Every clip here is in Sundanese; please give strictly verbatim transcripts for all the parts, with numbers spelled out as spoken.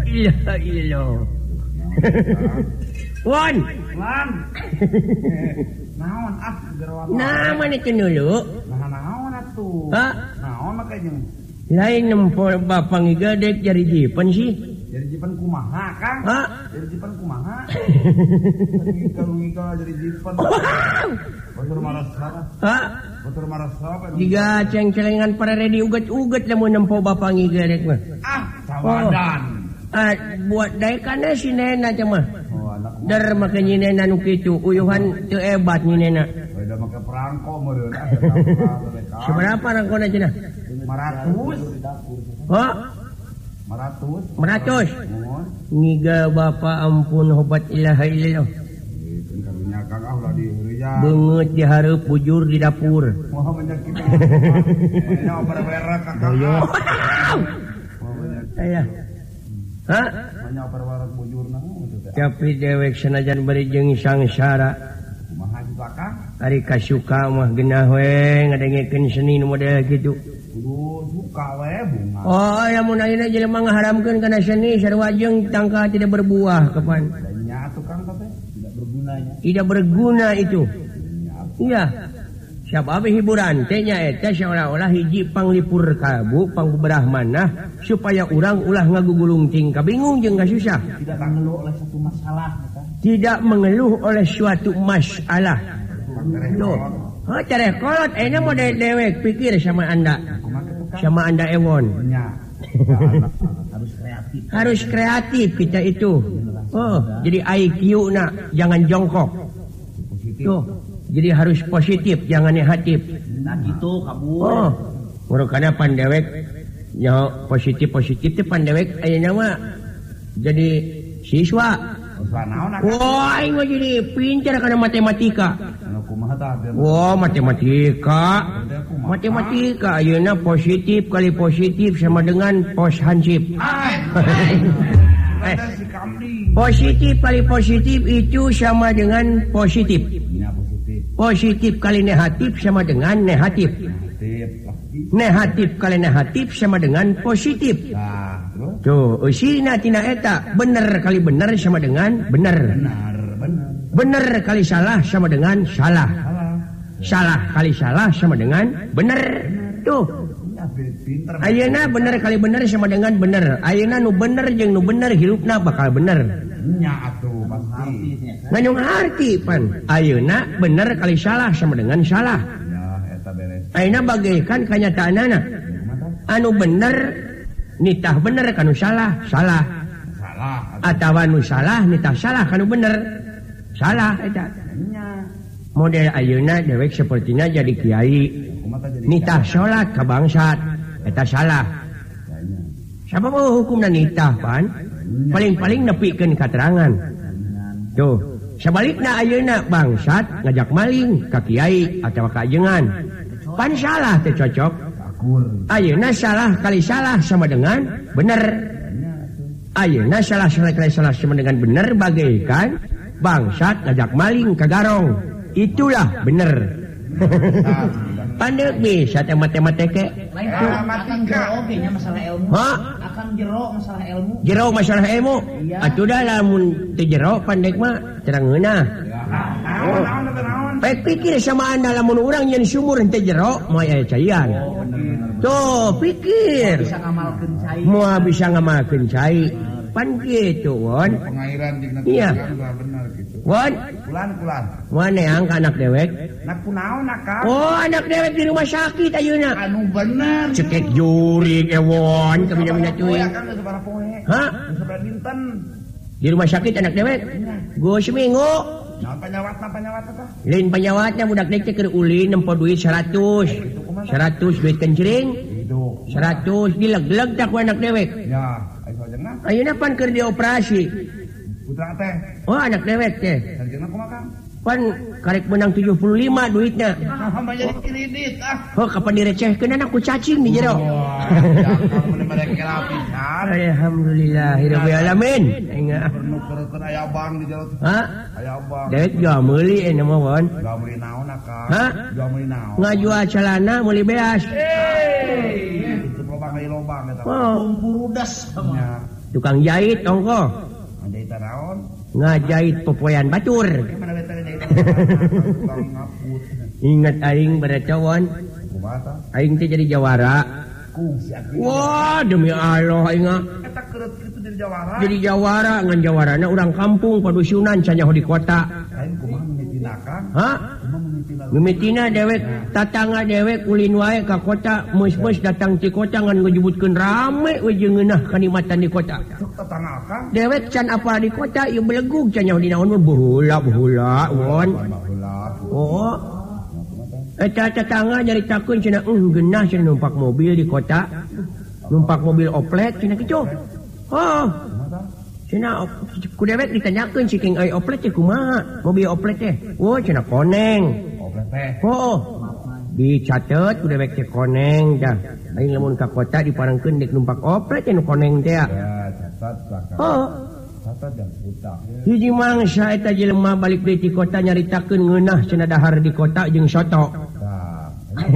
ilaha illallah. Wan. Lan. Naon ah gerwan. Nah, mana teh dulu? Nah, naon atuh? Ha? Naon makanya? Lain nempol bapak ngigadek jari jipen sih. Jadi jipen kumaha, Kang? Ha? Jadi jipen kumaha? Kalau ngikal jadi jipen. Batur marah apa? Ha? Batur marah apa? Jika ceng-celengan para ready uget-uget lamun nempo bapak ngigadek mah. Ah, sawadan. Ah, buat daekana si Nena aja mah. Oh, anak mah. Dar makanya Nena nu kitu, uyuhan teu ebat ni Nena. Beda make perangko meureun ah. Seberapa rangkona cenah? lima ratus. Ha? lima ratus. Meratus. Mohon. Ngiga bapak ampun obat ilaha illallah. Itu karunya Kang ah ulah diheureujang. Beungeut dihareup bujur di dapur. Moha menyakit. Nya oper-operak Kang. Aya. Ha? Nya oper-operak bujurna itu teh. Tapi dewek senajan bari jeung sangsara. Kumaha juga Kang? Ari kasuka mah geunah we ngadengekeun seni nu model kitu. Kudu suka we bunga. Oh, lamun ayeuna jelema ngaharamkeun kana seni sarua jeung tangka tidak berbuah kapan? Nya atuh Kang teh tidak bergunanya. Tidak berguna itu. Iya. Siapa abis hiburan tehnya eta seolah-olah hiji panglipur kalbu pangbeberah manah supaya urang ulah ngagugulung tingkah bingung jeung susah. Tidak mengeluh oleh satu masalah kan? Tidak mengeluh oleh suatu masalah. Tuh. Oh, careh kolot ena model dewek pikir sama Anda. Sama Anda Ewon. Nya. Harus kreatif. Harus kreatif kita itu. Oh, jadi I Q na jangan jongkok. Tuh. Jadi harus positif, jangan negatif. Nah gitu, kabur. Oh, murukana pandewek, ya positif-positif itu pandewek ayeuna mah jadi siswa. Wah, ini jadi pintar karena matematika. Wah, matematika. Matematika ayeuna positif kali positif sama dengan pos hansip. Eh, positif kali positif itu sama dengan positif. Positif kali negatif sama dengan negatif. Negatif kali negatif sama dengan positif. Tuh, usina tina eta bener kali bener sama dengan bener. Bener kali salah sama dengan salah. Salah kali salah sama dengan bener. Tuh. Ayeuna bener kali bener sama dengan bener. Ayeuna nu bener jeung nu bener hirupna bakal bener. Nya atuh pasti. Nganyong arti pan. Ayeuna bener kali salah sama dengan salah. Ya eta beres. Ayeuna bagaikan kanyataanana. Anu bener nitah bener kanu salah, salah. Salah. Atawa nu salah nitah salah kanu bener. Salah eta. Model ayeuna dewek sepertinya jadi kiai. Nitah salat ka bangsat eta salah. Siapa mau hukumna nitah pan? Paling-paling nepikeun katerangan. Tuh, sebalikna ayeuna bangsat ngajak maling ka kiai atawa ka ajengan. Pan salah teh cocok. Ayeuna salah kali salah sama dengan bener. Ayeuna salah salah kali salah sama dengan bener bagaikan bangsat ngajak maling ka garong. Itulah bener. Pandek bisa teh matematika. Matematika oge nya masalah ilmu. Ha? Akan jero masalah ilmu. Jero masalah ilmu. Atuh dah lamun teu jero pandek mah terang ngeunah. Naon naon naon. Baik pikir sama Anda lamun urang nyen sumur teu jero moal aya caian. Tuh, pikir. Bisa ngamalkeun cai. Moal bisa ngamalkeun cai. Pan kitu, Won. Pengairan di negara Iya. bener gitu. Won, Kulan-kulan. mana yang ke anak dewek? Nak kunaon nak Kang? Oh, anak dewek di rumah sakit ayeuna. Anu bener. Cekek jurig ewon kabina-bina cuy. Ya kan sabaraha poe. Hah? Sabaraha dinten. Di rumah sakit anak dewek? Gue seminggu. Naon panyawatna panyawat apa? Lain panyawatnya budak dek teh keur ulin nempo duit seratus. seratus duit kencering. Hidup. seratus dileg-leg tak ku anak dewek. Ya, ayo ajengan. Ayeuna pan keur dioperasi. Putra teh. Oh, anak dewek teh. Sarjana kumaha Kang? Pan karek menang tujuh puluh lima duitnya. Ah, jadi kredit ah. Oh, kapan direcehkeun anak ku cacing di jero. Ya, kamu mereka lapisan. Alhamdulillahirabbil alamin. Enggak. Nukeurkeun aya bank di jero. Hah? Aya bank. Dewek jual meuli enya mah, Won. Jual meuli naon Kang? Hah? Jual meuli naon? Ngajual celana meuli beas. Itu lobang kali lobang eta. Oh, Burudas sama. tukang jahit ongko. Jahit naon? Ngajahit popoyan batur. Ingat aing berecawon. Aing teh jadi jawara. Wah, demi Allah aing eta keut kitu jadi jawara. Jadi jawara ngan jawarana urang kampung padusunan canyaho di kota. Aing kumaha mimitilakan? Hah? Mimitina dewek tatangga dewek ulin wae ka kota, meus-meus datang ti kota ngan ngejebutkeun rame we jeung ngeunah kanikmatan di kota. Cuk tatangga akang. Dewek can apa di kota ieu belegug can nyaho di naon mah baheula-baheula won. Oh. Eta tetangga nyaritakeun cenah euh geunah cenah numpak mobil di kota. Numpak mobil oplet cenah kitu. Oh. Cenah ku dewek ditanyakeun saking ai oplet teh kumaha? Mobil oplet teh. Oh cenah koneng. Oh, dicatet ku dewek teh koneng dah. Aing lamun ka kota diparengkeun dek numpak oplet teh nu koneng teh. Ya, catat belakang. Oh. Catat dan utang. Hiji mangsa eta jelema balik deui ti kota nyaritakeun ngeunah cenah dahar di kota jeung soto. Tah.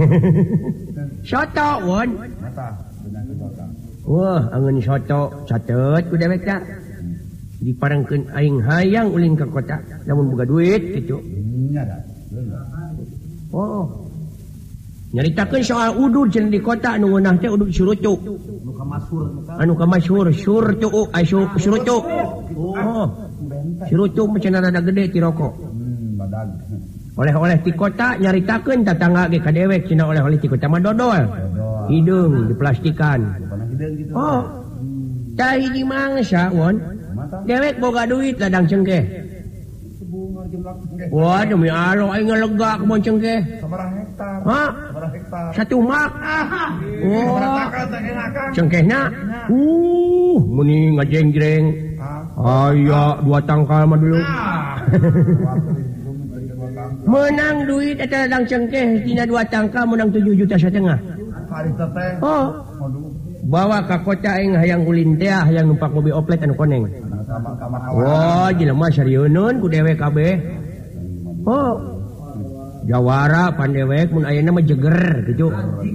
Soto won. Mata beunang di kota. Wah, angeun soto catet ku dewek teh. Diparengkeun aing hayang ulin ka kota lamun boga duit kitu. Nya dah. Oh. Nyaritakeun soal udud cenah di kota anu ngeunah teh udud surutu. Anu kamasyhur anu kamasyhur surtu ai surutu. Oh. Surutu mah cenah rada gede ti rokok. Hmm, badag. Oleh-oleh ti kota nyaritakeun tatangga ge ka dewek cenah oleh-oleh ti kota mah dodol. Hidung diplastikan. Oh. Tah hiji mangsa won. Dewek boga duit ladang cengkeh. Wah, demi Allah aing lega kebon cengkeh. Sabaraha hektar? Hah? Sabaraha hektar? Satu mak. Wah. Cengkehna? Uh, meni ngajeng-jreng. Aya dua tangkal mah dulu. Menang duit eta ladang cengkeh dina dua tangkal menang tujuh juta setengah. Hari teh. Oh. Bawa ka kota aing hayang ulin teh hayang numpak mobil oplet anu koneng. Wah, jelema sarieun ku dewek kabeh. Oh. Jawara pan dewek mun ayeuna mah jeger kitu.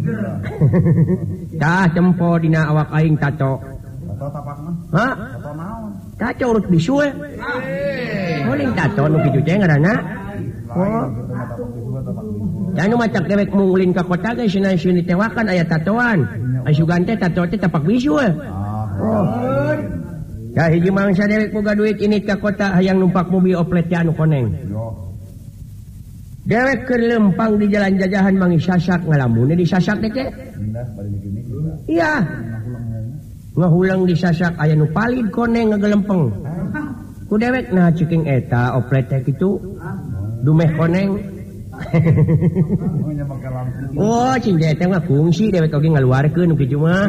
Tah tempo dina awak aing tato. Tato tapak mah? Hah? Tato naon? Tato urut bisul. Muling tato nu kitu teh ngaranna. Oh. Anu macak dewek mung ulin ka kota ge cenah sieun ditewakan aya tatoan. Ai sugan teh tato teh tapak bisul. Oh. Ya hiji mangsa dewek boga duit ini ka kota hayang numpak mobil oplet teh anu koneng. Dewek keur lempang di jalan jajahan mangi sasak ngalamun di sasak teh teh. Iya. Ngahulang di sasak aya nu palid koneng ngagelempeng. Ku dewek nah ceking eta oplet teh kitu. Dumeh koneng. Oh, cinta teh mah kungsi dewek oge ngaluarkeun kitu mah.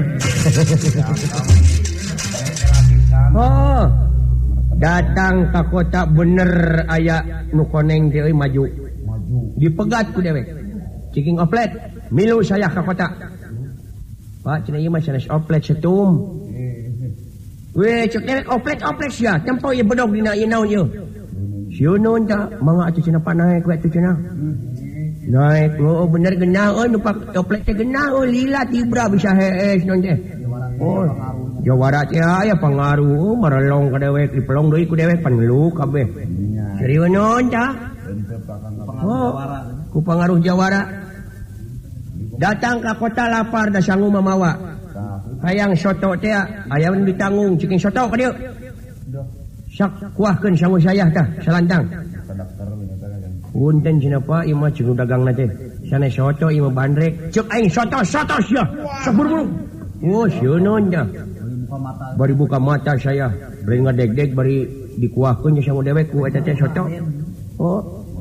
Oh. Datang ka kota bener aya nu koneng teh maju. Maju. Dipegat ku dewek. Ciking oplet, milu saya ka kota. Pak, cenah ieu mah sanes oplet setum. Weh, cek dewek oplet-oplet sia, tempo ieu bedog dina ieu naon ieu. Sieuneun tah, mangga atuh cenah panaek we atuh cenah. Naik, oh bener genah, oh numpak oplet teh genah, oh lila tibra bisa hees non teh. Oh, jawara teh aya pangaruh, oh marelong ka dewek, dipelong deui ku dewek pan ngeluh kabeh. Serius non tah? Oh, ku pangaruh jawara. Datang ka kota lapar da sangu mamawa. Hayang soto teh aya nu ditanggung ciking soto ka dieu. Sak kuahkeun sangu sayah tah salantang. Punten cenah Pak, ieu mah jeung dagangna teh. Sanes soto ieu mah bandrek. Ceuk aing soto soto sia. Sok buru-buru. Oh, sieun nya. Bari buka mata saya, bari ngadeg-deg bari dikuahkeun sangu dewek ku eta teh soto. Oh.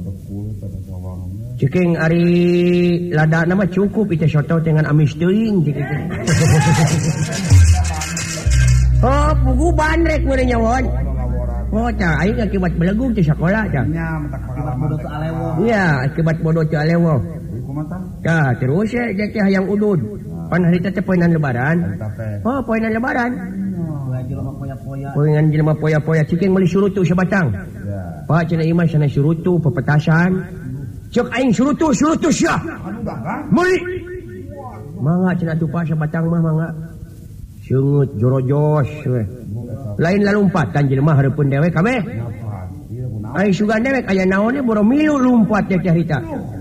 Ceking ari ladana mah cukup itu soto dengan amis teuing ceking. Oh, pugu bandrek meureun nya won. Oh, tah aing akibat belegug di sekolah tah. Nya mentak pengalaman teh alewo. Iya, akibat bodoh teh alewo. Kumaha? Tah, terus ya teh hayang udud. Pan hari teh poenan lebaran. Oh, poenan lebaran. Jelema poya-poya. Poenan jelema poya-poya ciking meuli surutu sabatang. Ya. Pak cenah ieu mah cenah surutu pepetasan. Cek aing surutu surutu sia. Anu dagang. Meuli. Mangga cenah tuh Pak sabatang mah mangga. sungut jorojos we. Lain lalumpatan jelema hareupeun dewe kabeh. Ai sugan dewek aya naon boro milu lumpat teh harita.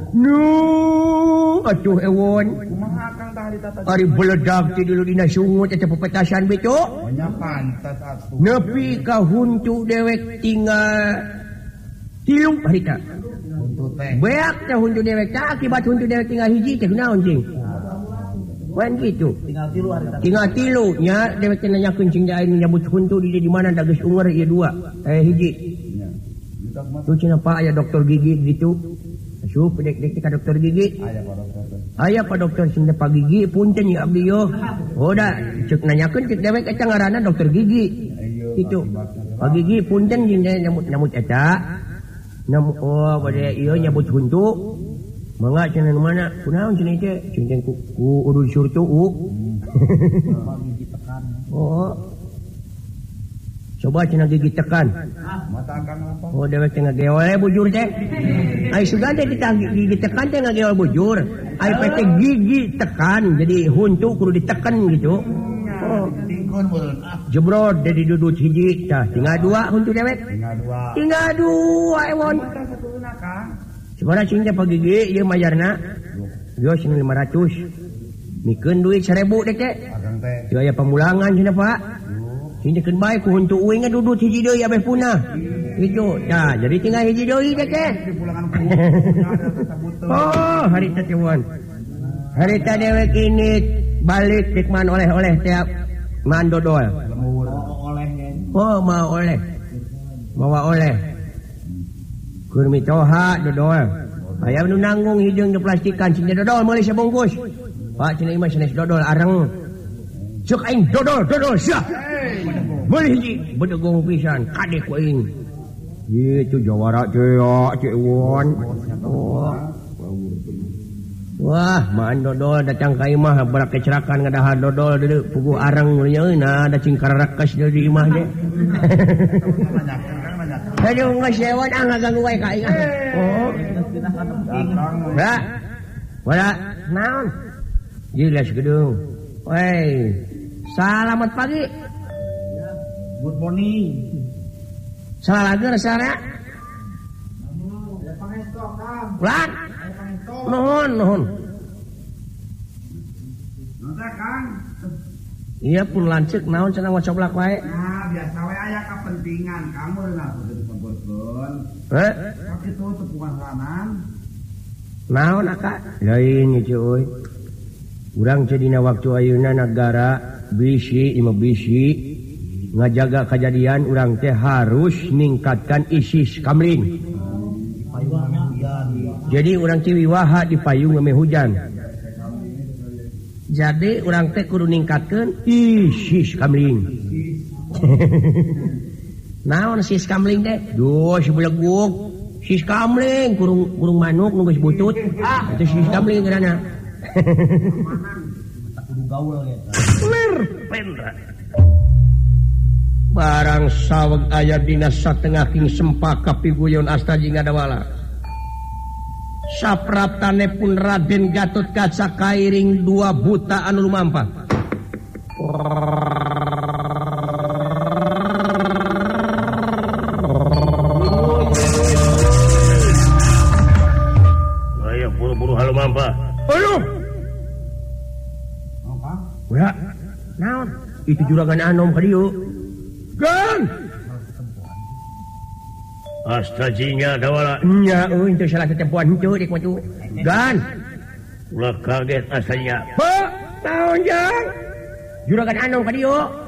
Nu atuh ewon. Kumaha Kang tah harita teh? Ari beledag ti dulu dina sungut eta pepetasan beto. Nya pantes atuh. Nepi ka huntu dewek tinggal tilu harita. Huntu teh. Beak teh huntu dewek tah akibat huntu dewek tinggal hiji teh kunaon cing? Wan gitu. Tinggal tilu harita. Tinggal tilu nya dewek teh nanyakeun cing da aya nyambut huntu di di mana da geus unger ieu dua. Eh hiji. Tuh cina pak aya dokter gigi gitu. Asup dek-dek ka dokter gigi. Aya Pak Dokter. Aya Pak Dokter sing Pak Gigi punten ya abdi yo. Oh da ceuk nanyakeun cek dewek eta ngaranna dokter gigi. Gitu. Pak Gigi punten jeung nyamut-nyamut eta. Nyamut oh bade ieu nyambut huntu. Mangga cenah mana? Kunaon cenah teh? Cing ku urus surtu u. Gigi tekan. Oh. Coba cenah gigi tekan. Mata Kang apa? Oh dewek teh ngageol bujur teh. Ai sugan teh kita gigi tekan teh ngageol bujur. Ai P T gigi tekan jadi huntu kudu ditekan gitu. Oh. Tingkun meureun. Jebrod jadi dudut hiji tah tinggal dua huntu dewek. Tinggal dua. Tinggal dua ewon. Satuna Kang. Sebenarnya cing teh pagi ieu mayarna. Yo sing lima ratus. Mikeun duit seribu dek teh. Akang teh. Teu aya pamulangan cenah Pak. Hindekeun bae ku huntu uing dudut hiji deui abeh punah. Gitu. Nah, jadi tinggal hiji deui deh teh. Di pulangan ku. Oh, harita teh wan. Harita dewek ini balik dek man oleh-oleh tiap man dodol. Lemur. Oleh Oh, mau oleh. Bawa oleh. Keur mitoha dodol. Aya nu nanggung hideung di plastikan sing dodol meuli sabungkus. Pak cenah imah sanes dodol areng. Cuk aing dodol dodol sia. Meuli hiji bedegong pisan kadek ku aing. Itu jawara teh ya cek won. Oh. Wah, maan dodol datang ka imah barak kecerakan ngadahar dodol deui pugu areng mulieuna da cing kararekas deui di imah teh. Aduh geus sewon ah ngaganggu wae ka aing. Oh. Ya. Wala naon? Jelas gedung. Woi. Selamat pagi. Good morning. Salah lagi rasanya. Ulang. Nuhun, nuhun. Nonton Kang. Iya pun lancik naon cenah ngocoblak wae. Nah, biasa we aya kepentingan kamu lah kudu disebutkeun. Heh? Sakitu tepungan ranan. Naon aka? Lain ieu euy. Urang teh dina waktu ayeuna negara bisi imah bisi ngajaga kejadian urang teh harus ningkatkan isi kamling. Jadi urang teh wiwaha di payung ame hujan. Jadi urang teh kudu ningkatkeun isi kamling. Naon sis kamling teh? Duh sibeleguk. Sis kamling kurung kurung manuk nu geus butut. Itu sis kamling ngaranna. Kudu gaul ya. Ler pendra. Barang saweg aya dina satengah king sempaka piguyon asta jingadawala. Sapraptane pun Raden Gatot Kaca kairing dua buta anu lumampah. Ayo buru-buru halumampah. Ayo. Apa? Ya, naon? Itu juragan anom ka dieu. Gan. Astajinya dawala. Nya euy teu salah ketempuan henteu dik mah tu. Gan. Ulah kaget asanya. Pak, naon jang? Juragan anom ka dieu.